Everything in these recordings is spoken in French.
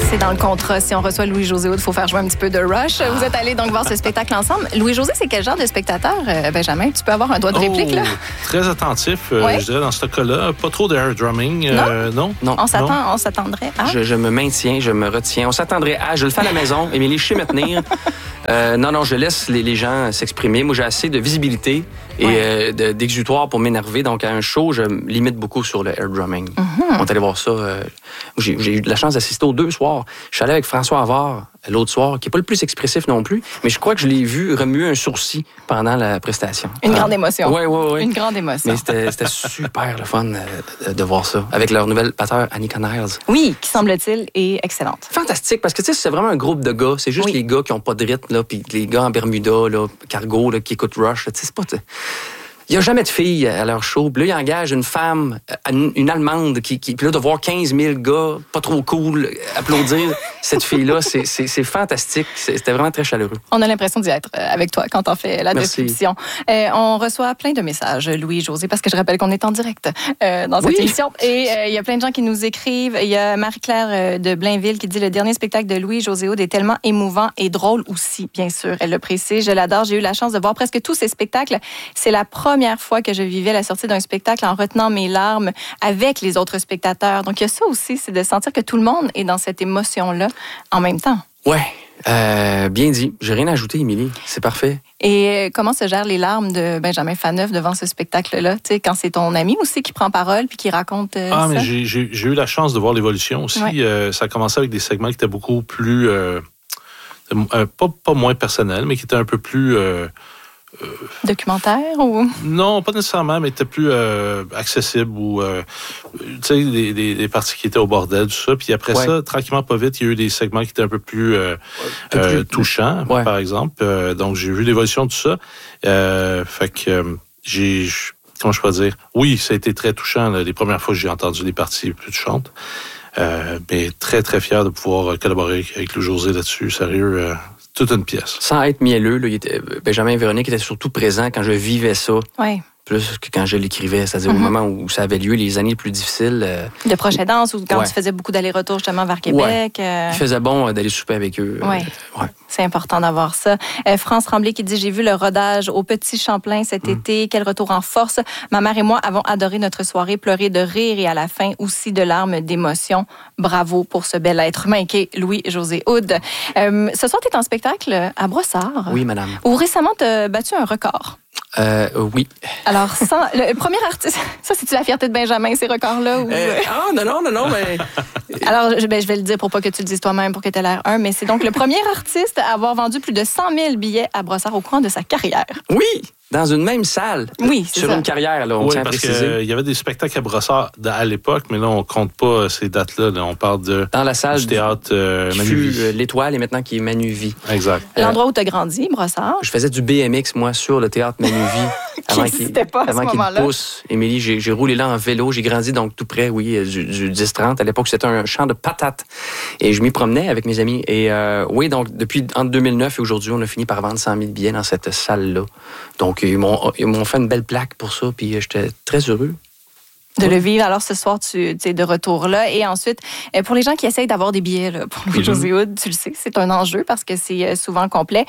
C'est dans le contrat. Si on reçoit Louis-José Hood, il faut faire jouer un petit peu de Rush. Vous êtes allés donc voir ce spectacle ensemble. Louis-José, c'est quel genre de spectateur, Benjamin? Tu peux avoir un doigt de réplique, là? Très attentif, je dirais, dans ce cas-là. Pas trop d'air drumming. Non. On s'attendrait à... Je me maintiens, je me retiens. On s'attendrait à... Je le fais à la maison. Émilie, je sais me tenir. Non, je laisse les gens s'exprimer. Moi, j'ai assez de visibilité et d'exutoire pour m'énerver. Donc, à un show, je me limite beaucoup sur le air drumming. On est allé voir ça. J'ai eu de la chance d'assister aux 2 soirs. Je suis allé avec François Havard l'autre soir, qui n'est pas le plus expressif non plus, mais je crois que je l'ai vu remuer un sourcil pendant la prestation. Une grande émotion. Oui. Une grande émotion. Mais c'était super le fun de voir ça, avec leur nouvelle batteur, Annika Niles. Oui, qui semble-t-il est excellente. Fantastique, parce que tu sais, c'est vraiment un groupe de gars. C'est juste les gars qui n'ont pas de rythme, là, puis les gars en Bermuda, là, cargo, là, qui écoutent Rush. Tu sais, c'est pas... Il n'y a jamais de filles à leur show. Puis là, ils engagent une femme, une Allemande, puis là, de voir 15 000 gars, pas trop cool, applaudir cette fille-là, c'est fantastique. C'était vraiment très chaleureux. On a l'impression d'y être avec toi quand on fait la description. On reçoit plein de messages, Louis-José, parce que je rappelle qu'on est en direct dans cette émission. Et il y a plein de gens qui nous écrivent. Il y a Marie-Claire de Blainville qui dit « Le dernier spectacle de Louis-José Hood est tellement émouvant et drôle aussi, bien sûr. » Elle le précise. Je l'adore. J'ai eu la chance de voir presque tous ses spectacles. C'est la première fois que je vivais la sortie d'un spectacle en retenant mes larmes avec les autres spectateurs. Donc, il y a ça aussi, c'est de sentir que tout le monde est dans cette émotion-là en même temps. Ouais, bien dit. J'ai rien à ajouter, Émilie. C'est parfait. Et comment se gèrent les larmes de Benjamin Faneuf devant ce spectacle-là? Tu sais, quand c'est ton ami aussi qui prend parole puis qui raconte ça? Mais j'ai eu la chance de voir l'évolution aussi. Ouais. Ça a commencé avec des segments qui étaient beaucoup plus... pas moins personnels, mais qui étaient un peu plus... documentaire ou... Non, pas nécessairement, mais était plus accessible ou tu sais, des parties qui étaient au bordel, tout ça. Puis après ça, tranquillement, pas vite, il y a eu des segments qui étaient un peu plus touchants, par exemple. Donc, j'ai vu l'évolution de tout ça. Fait que comment je peux dire? Oui, ça a été très touchant là, les premières fois que j'ai entendu les parties plus touchantes. Mais très, très fier de pouvoir collaborer avec Louis-José là-dessus. Sérieux, toute une pièce. Sans être mielleux, là, Benjamin et Véronique étaient surtout présents quand je vivais ça. Oui. Plus que quand je l'écrivais, c'est-à-dire au moment où ça avait lieu, les années les plus difficiles. De proche aidance, ou quand tu faisais beaucoup d'allers-retours justement vers Québec. Il faisait bon d'aller souper avec eux. Oui, c'est important d'avoir ça. France Tremblay qui dit « J'ai vu le rodage au Petit Champlain cet été. Quel retour en force. Ma mère et moi avons adoré notre soirée, pleuré de rire et à la fin aussi de larmes d'émotion. Bravo pour ce bel être humain qui est Louis-José Hood. » Ce soir, tu es en spectacle à Brossard. Oui, madame. Où récemment, tu as battu un record. Oui. Alors, le premier artiste, ça, c'est-tu la fierté de Benjamin, ces records-là? Ou... Non, mais... Alors, je vais le dire pour pas que tu le dises toi-même, pour que tu aies l'air mais c'est donc le premier artiste à avoir vendu plus de 100 000 billets à Brossard au cours de sa carrière. Oui! Dans une même salle. Oui, c'est sur ça. Une carrière, là, on tient à préciser. Parce qu'il y avait des spectacles à Brossard à l'époque, mais là, on compte pas ces dates-là. Là, on parle dans la salle du théâtre qui Manuvie. fut l'Étoile et maintenant qui est Manuvie. Exact. L'endroit où tu as grandi, Brossard. Je faisais du BMX, moi, sur le théâtre Manuvie. Avant qu'il pousse. Émilie, j'ai roulé là en vélo. J'ai grandi donc tout près, du 10-30. À l'époque, c'était un champ de patates. Et je m'y promenais avec mes amis. Et donc, depuis entre 2009 et aujourd'hui, on a fini par vendre 100 000 billets dans cette salle-là. Donc, ils m'ont fait une belle plaque pour ça, puis j'étais très heureux. De le vivre. Alors, ce soir, tu es de retour là. Et ensuite, pour les gens qui essayent d'avoir des billets là, pour Louis-José Hood, tu le sais, c'est un enjeu parce que c'est souvent complet.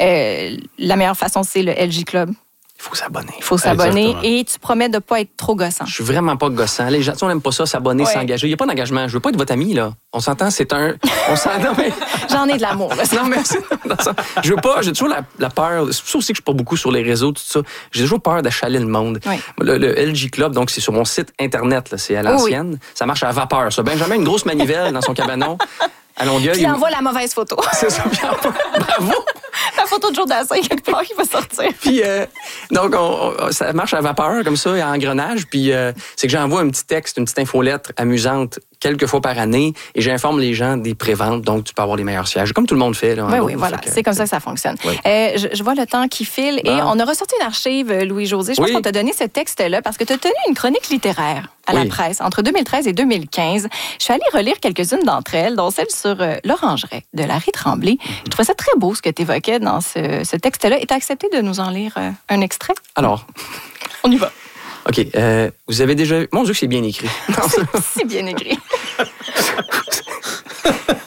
La meilleure façon, c'est le LG Club. Il faut s'abonner. Il faut s'abonner. Et tu promets de ne pas être trop gossant. Je suis vraiment pas gossant. Les gens, on n'aime pas ça, s'abonner, s'engager. Il n'y a pas d'engagement. Je veux pas être votre ami, là. On s'entend, c'est un... Non, mais... J'en ai de l'amour, là. Non, mais je veux pas... J'ai toujours la peur... C'est pour ça aussi que je suis pas beaucoup sur les réseaux, tout ça. J'ai toujours peur d'achaler le monde. Oui. Le LG Club, donc, c'est sur mon site Internet, là. C'est à l'ancienne. Oui. Ça marche à vapeur, ça. Benjamin, une grosse manivelle dans son cabanon. À Longueuil. Puis il envoie la mauvaise photo. C'est ça. Bravo! La photo de Joe Dassin, quelque part, qui va sortir. Puis, donc, ça marche à vapeur, comme ça, à engrenage. Puis, c'est que j'envoie un petit texte, une petite infolettre amusante quelques fois par année et j'informe les gens des préventes. Donc, tu peux avoir les meilleurs sièges, comme tout le monde fait. Là, oui, voilà. C'est comme ça que ça fonctionne. Oui. Je vois le temps qui file et on a ressorti une archive, Louis-José. Je pense qu'on t'a donné ce texte-là parce que tu as tenu une chronique littéraire à la presse entre 2013 et 2015. Je suis allée relire quelques-unes d'entre elles, dont celle sur l'Orangeraie de Larry Tremblay. Je trouvais ça très beau ce que tu évoquais dans ce texte-là. Et tu as accepté de nous en lire un extrait? Alors, on y va. OK. Vous avez déjà... Mon Dieu, que c'est bien écrit. C'est bien écrit.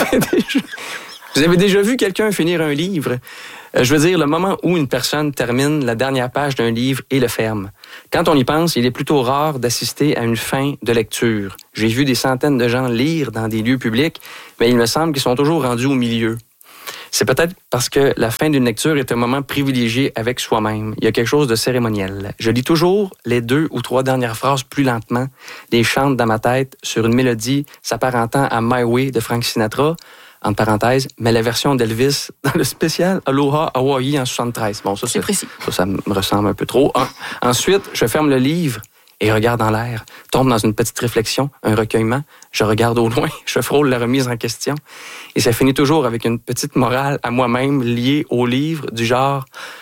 Vous avez déjà vu quelqu'un finir un livre? Je veux dire, le moment où une personne termine la dernière page d'un livre et le ferme. Quand on y pense, il est plutôt rare d'assister à une fin de lecture. J'ai vu des centaines de gens lire dans des lieux publics, mais il me semble qu'ils sont toujours rendus au milieu. C'est peut-être parce que la fin d'une lecture est un moment privilégié avec soi-même. Il y a quelque chose de cérémoniel. Je lis toujours les 2 ou 3 dernières phrases plus lentement, les chante dans ma tête sur une mélodie s'apparentant à My Way de Frank Sinatra, entre parenthèses, mais la version d'Elvis dans le spécial Aloha Hawaii en 73. Bon, ça, c'est précis. Ça me ressemble un peu trop. Ensuite, je ferme le livre et regarde en l'air, tombe dans une petite réflexion, un recueillement. Je regarde au loin, je frôle la remise en question. Et ça finit toujours avec une petite morale à moi-même liée au livre du genre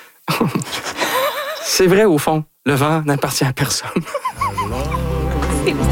« C'est vrai au fond, le vent n'appartient à personne. » C'est bon.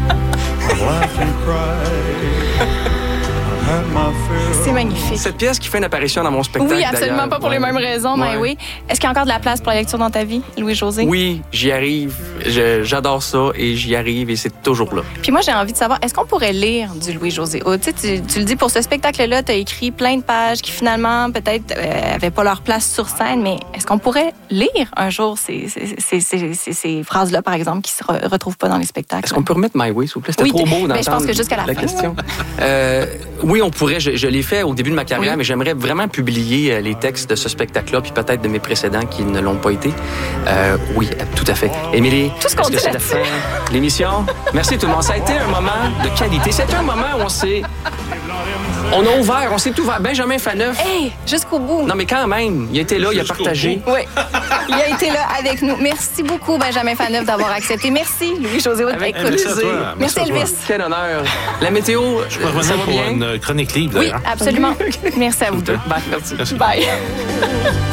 C'est magnifique. Cette pièce qui fait une apparition dans mon spectacle. Oui, absolument d'ailleurs. pas pour les mêmes raisons, mais oui. Est-ce qu'il y a encore de la place pour la lecture dans ta vie, Louis-José? Oui, j'y arrive. J'adore ça et j'y arrive et c'est toujours là. Puis moi, j'ai envie de savoir, est-ce qu'on pourrait lire du Louis-José Hood? Tu le dis, pour ce spectacle-là, tu as écrit plein de pages qui finalement, peut-être, n'avaient pas leur place sur scène, mais est-ce qu'on pourrait lire un jour ces phrases-là, par exemple, qui se retrouvent pas dans les spectacles? Est-ce qu'on peut remettre My Way, s'il vous plaît? C'était trop beau d'entendre je pense que jusqu'à la fin. Question. Oui, on pourrait. Je l'ai fait au début de ma carrière, mais j'aimerais vraiment publier les textes de ce spectacle-là, puis peut-être de mes précédents qui ne l'ont pas été. Oui, tout à fait. Émilie, tout ce qu'on dit c'est la fin de l'émission? Merci tout le monde. Ça a été un moment de qualité. C'était un moment où on a ouvert, on s'est ouvert. Benjamin Faneuf. Hey, jusqu'au bout. Non, mais quand même, il a été là, il a partagé. Oui, il a été là avec nous. Merci beaucoup, Benjamin Faneuf, d'avoir accepté. Merci, Louis-José Hood. Avec plaisir. Merci, Elvis. Quel honneur. La météo, je peux revenir pour une chronique libre, d'ailleurs. Oui, absolument. Merci à vous deux. Bye, merci. Bye.